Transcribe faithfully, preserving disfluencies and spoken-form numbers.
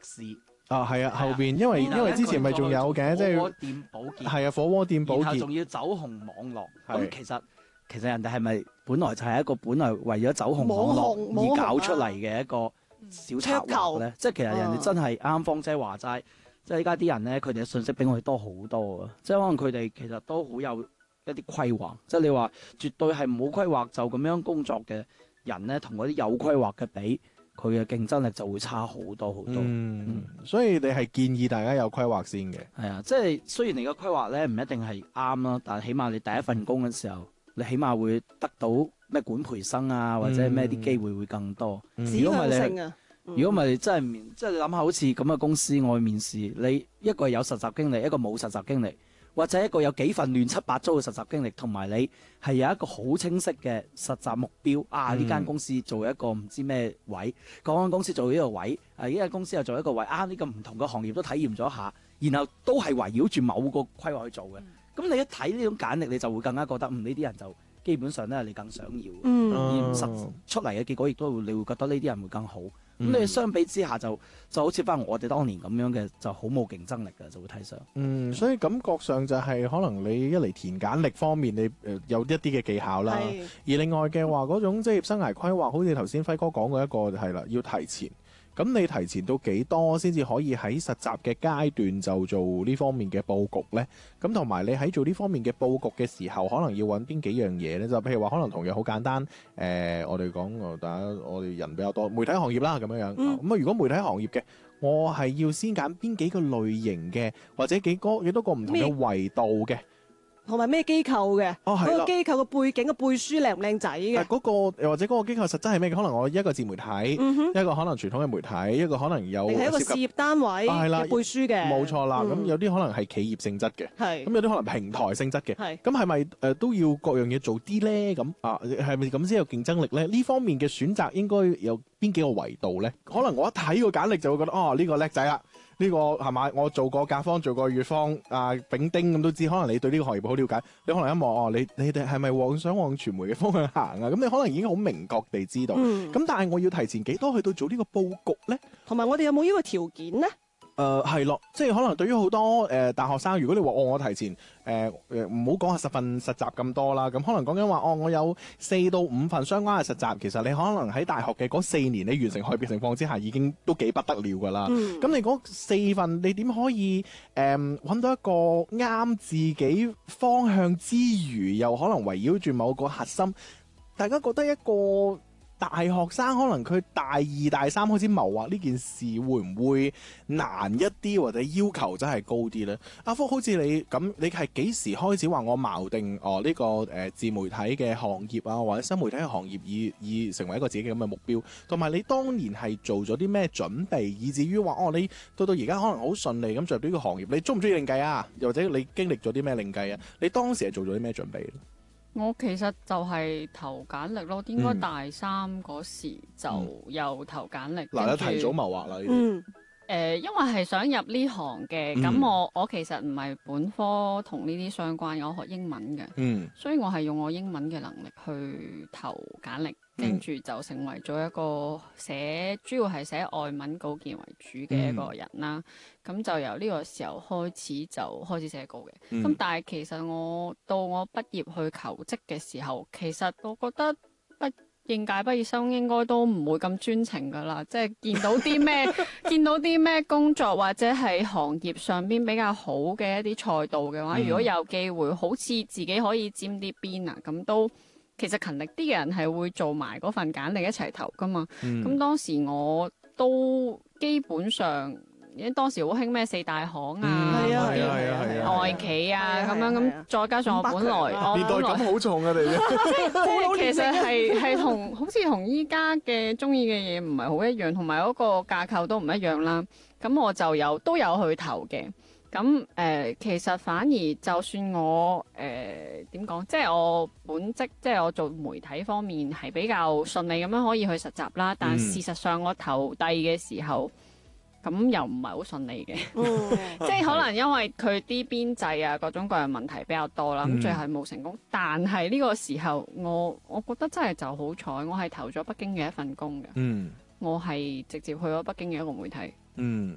士。 啊，係啊，後邊因為因為之前咪仲有嘅，即係火鍋店保潔， 係啊，火鍋店保潔， 然後仲要走紅網絡。 係咁其實其實人哋係咪本來就係一個本來為咗走紅網網紅絡而搞出嚟嘅一個小策劃咧？即係其實人哋真係啱方姐話齋，即係依家啲人咧，佢哋嘅信息比我哋多好多啊！即係可能佢哋其實都好有一啲規劃，即係你話絕對係冇規劃就咁樣工作嘅人咧，同嗰啲有規劃嘅比，佢嘅競爭力就會差好多好多。 嗯， 嗯所以你係建議大家有規劃先嘅。 係啊，即係雖然你嘅規劃咧唔一定係啱啦，但係起碼你第一份工嘅時候，你起碼會得到咩管培生啊，或者咩啲機會會更多。 指如果唔係你， 向性啊！ 如果唔係你真係面，即係你諗下，好似咁嘅公司我去面試，你一個係有實習經歷，一個冇實習經歷，或者一個有幾份亂七八糟嘅實習經歷，同埋你係有一個好清晰嘅實習目標啊！呢間公司做一個唔知咩位，嗰間公司做呢個位，啊呢間公司又做一個位，啊呢個唔同嘅行業都體驗咗下，然後都係圍繞住某個規劃去做嘅。咁你一睇呢種簡歷，你就會更加覺得嗯呢啲人就基本上咧你更想要， 嗯而實出嚟嘅結果亦都會你會覺得呢啲人會更好。咁、 嗯你相比之下就就好似翻我哋當年咁樣嘅，就好冇競爭力嘅，就會睇上。 嗯，所以感覺上就係可能你一嚟填簡歷方面，你誒、呃、有一啲嘅技巧啦。 係而另外嘅話，嗰種職業生涯規劃，好似頭先輝哥講過一個係啦，要提前。咁你提前到幾多先至可以喺實習嘅階段就做呢方面嘅佈局呢？咁同埋你喺做呢方面嘅佈局嘅時候，可能要揾邊幾樣嘢呢？就譬如話，可能同樣好簡單。誒、呃，我哋講我大家我哋人比較多，媒體行業啦咁樣樣。咁啊、嗯，如果媒體行業嘅，我係要先揀邊幾個類型嘅，或者幾個幾多個唔同嘅維度嘅。 同埋咩機構嘅？ 哦，係啦。 嗰個機構嘅背景嘅背書靚唔靚仔嘅？ 嗰、嗰個又或者嗰個機構實質係咩嘅？可能我一個自媒體， 嗯、哼一個可能傳統嘅媒體，一個可能有定係一個事業單位嘅背書嘅。 冇、啊、錯啦。咁、 嗯、 有啲可能係企業性質嘅， 係咁有啲可能平台性質嘅。 係咁係咪誒都要各樣嘢做啲咧？咁啊係咪咁先有競爭力咧？呢方面嘅選擇應該有邊幾個維度咧？可能我一睇個簡歷就會覺得哦呢、呢個叻仔啦。呢、這個係咪？我做過甲方，做過乙方，啊丙丁咁都知。可能你對呢個行業好了解，你可能一望哦，你你哋係咪往想往傳媒嘅方向行啊？咁你可能已經好明確地知道。咁、嗯、但係我要提前幾多去到做呢個佈局呢？ 同埋我哋有冇呢個條件呢？ 誒係咯，即係可能對於好多誒、呃、大學生，如果你話哦，我提前誒誒唔好講下十份實習咁多啦，咁可能講緊話哦，我有四到五份相關嘅實習，其實你可能喺大學嘅嗰四年，你完成學業情況之下，已經都幾不得了㗎啦。咁、嗯、你嗰四份，你點可以誒揾、呃、到一個啱自己方向之餘，又可能圍繞住某個核心，大家覺得一個大學生可能佢大二大三開始謀劃呢件事會唔會難一啲，或者要求真係高啲呢？阿福好似你咁，你係幾時開始話我錨定哦呢、呢個誒、呃、自媒體嘅行業啊，或者新媒體嘅行業以以成為一個自己嘅咁嘅目標？同埋你當年係做咗啲咩準備，以至於話哦你到到而家可能好順利咁進入呢個行業，你中唔中意另計啊？又或者你經歷咗啲咩另計啊？你當時係做咗啲咩準備？ 我其實就係投簡歷咯，應該大三嗰時就有投簡歷。 嗱、嗯，你提早謀劃啦呢啲。 誒、呃，因為係想入呢行嘅，咁、嗯、我我其實唔係本科同呢啲相關，我學英文嘅，嗯，所以我係用我英文嘅能力去投簡歷，跟住就成為咗一個寫主要係寫外文稿件為主嘅一個人啦。咁、嗯、就由呢個時候開始就開始寫稿嘅。咁、嗯、但係其實我到我畢業去求職嘅時候，其實我覺得畢應屆畢業生應該都唔會咁專情噶啦，即係見到啲咩見到啲咩工作或者係行業上邊比較好嘅一啲賽道嘅話，嗯、如果有機會好似自己可以沾啲邊啊，咁都其實勤力啲嘅人係會做埋嗰份簡歷一齊投噶嘛。咁、嗯、當時我都基本上。因為當時好興咩四大行啊， 係啊係啊外企啊咁樣咁，再加上我本來我年代感好重啊，你即係其實係係同好似同依家嘅中意嘅嘢唔係好一樣，同埋嗰個架構都唔一樣啦。咁我就有都有去投嘅。咁誒、呃，其實反而就算我誒點講，即係我本職即係我做媒體方面係比較順利咁樣可以去實習啦。但事實上我投遞嘅時候，咁又唔係好順利嘅，即係可能因為佢啲編制啊，各種各樣問題比較多啦，咁、嗯、最後冇成功。但係呢個時候，我我覺得真係就好彩，我係投咗北京嘅一份工嘅，嗯、我係直接去咗北京嘅一個媒體。 嗯，